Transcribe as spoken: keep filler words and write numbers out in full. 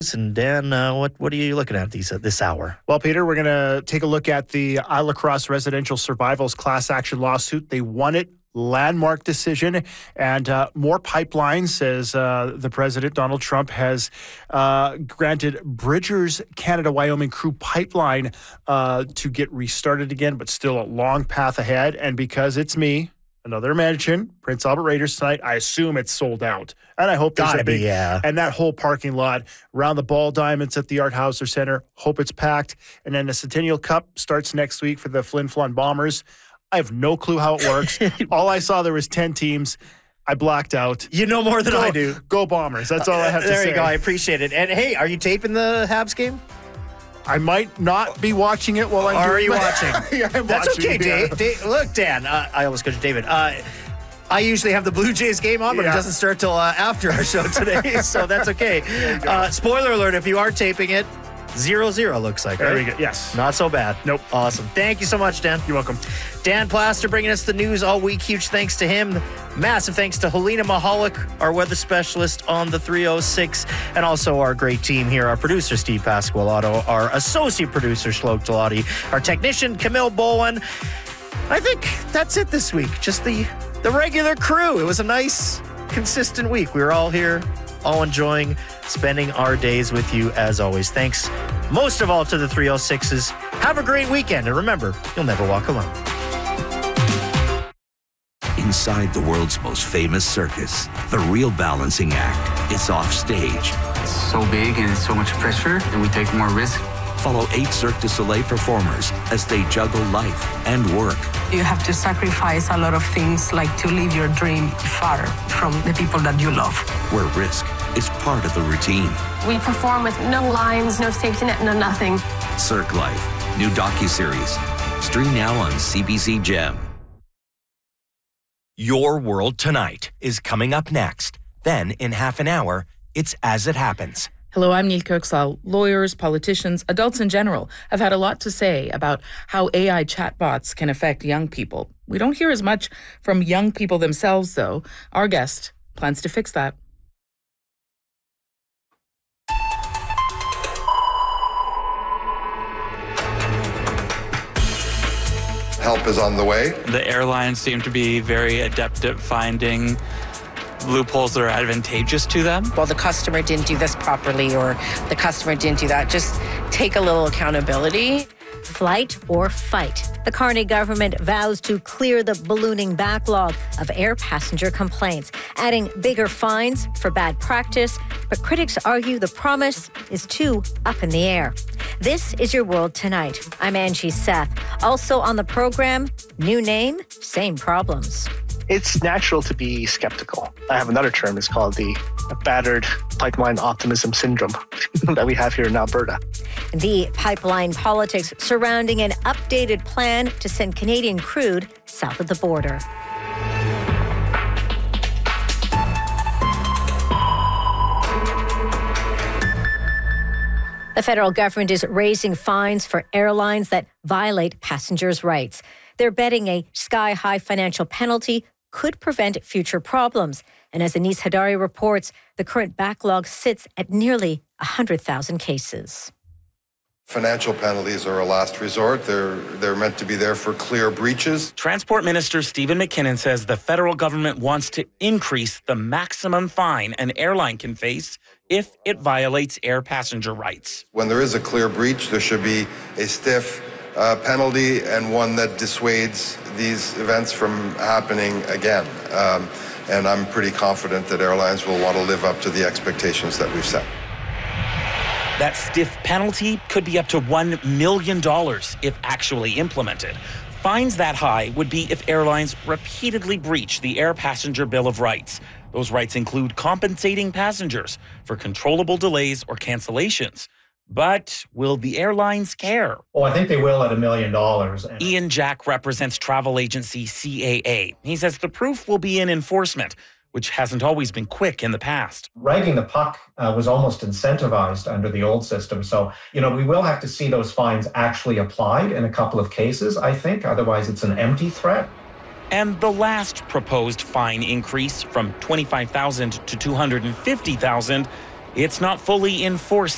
And Dan, uh, what what are you looking at these at this hour? Well, Peter, we're going to take a look at the Isla Crosse Residential Survivals class action lawsuit. They won it. Landmark decision, and uh, more pipelines, as uh, the president, Donald Trump, has uh, granted Bridgers Canada Wyoming Crude Pipeline uh, to get restarted again, but still a long path ahead. And because it's me, another mention, Prince Albert Raiders tonight, I assume it's sold out. And I hope there's Gotta a big, be, yeah. and that whole parking lot around the Ball Diamonds at the Art Hauser Center, hope it's packed. And then the Centennial Cup starts next week for the Flin Flon Bombers. I have no clue how it works. All I saw, there was ten teams. I blacked out. You know more than go, I do. Go Bombers. That's all I have uh, to say. There you go. I appreciate it. And hey, are you taping the Habs game? I might not be watching it while I'm or doing are you my- watching? yeah, I'm That's watching, okay, yeah. Dave. Dave. Look, Dan, uh, I almost called you David. Uh, I usually have the Blue Jays game on, but Yeah. it doesn't start till uh, after our show today, so that's okay. Uh, spoiler alert, if you are taping it, zero zero looks like, There right? we go. Yes. Not so bad. Nope. Awesome. Thank you so much, Dan. You're welcome. Dan Plaster bringing us the news all week. Huge thanks to him. Massive thanks to Helena Mahalik, our weather specialist on the three oh six, and also our great team here, our producer, Steve Pasqualato, our associate producer, Shlok Talati, our technician, Camille Bowen. I think that's it this week. Just the, the regular crew. It was a nice, consistent week. We were all here, all enjoying spending our days with you as always. Thanks most of all to the three oh sixes. Have a great weekend, and remember, you'll never walk alone. Inside the world's most famous circus, the real balancing act is off stage. It's so big and it's so much pressure, and we take more risk. Follow eight Cirque du Soleil performers as they juggle life and work. You have to sacrifice a lot of things, like to live your dream far from the people that you love. Where risk is part of the routine. We perform with no lines, no safety net, no nothing. Cirque Life, new docuseries. Stream now on C B C Gem. Your World Tonight is coming up next. Then, in half an hour, it's As It Happens. Hello, I'm Neil Kirksall. Lawyers, politicians, adults in general have had a lot to say about how A I chatbots can affect young people. We don't hear as much from young people themselves, though. Our guest plans to fix that. Help is on the way. The airlines seem to be very adept at finding loopholes that are advantageous to them. Well, the customer didn't do this properly, or the customer didn't do that. Just take a little accountability. Flight or fight. The Carney government vows to clear the ballooning backlog of air passenger complaints, adding bigger fines for bad practice. But critics argue the promise is too up in the air. This is Your World Tonight. I'm Angie Seth. Also on the program, new name, same problems. It's natural to be skeptical. I have another term. It's called the battered pipeline optimism syndrome that we have here in Alberta. The pipeline politics surrounding an updated plan to send Canadian crude south of the border. The federal government is raising fines for airlines that violate passengers' rights. They're betting a sky-high financial penalty could prevent future problems. And as Anis Hadari reports, the current backlog sits at nearly one hundred thousand cases. Financial penalties are a last resort. They're they're meant to be there for clear breaches. Transport Minister Stephen McKinnon says the federal government wants to increase the maximum fine an airline can face if it violates air passenger rights. When there is a clear breach, there should be a stiff uh, penalty and one that dissuades these events from happening again. Um, and I'm pretty confident that airlines will want to live up to the expectations that we've set. That stiff penalty could be up to one million dollars if actually implemented. Fines that high would be if airlines repeatedly breach the Air Passenger Bill of Rights. Those rights include compensating passengers for controllable delays or cancellations. But will the airlines care? Oh, I think they will at a million dollars. Ian Jack represents travel agency C A A. He says the proof will be in enforcement, which hasn't always been quick in the past. Ragging the puck uh, was almost incentivized under the old system. So, you know, we will have to see those fines actually applied in a couple of cases, I think. Otherwise, it's an empty threat. And the last proposed fine increase from twenty-five thousand dollars to two hundred fifty thousand dollars, it's not fully enforced